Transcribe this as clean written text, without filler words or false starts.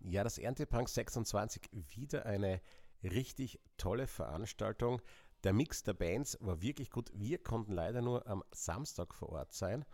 Ja, das Erntebank 26, wieder eine richtig tolle Veranstaltung. Der Mix der Bands war wirklich gut. Wir konnten leider nur am Samstag vor Ort sein.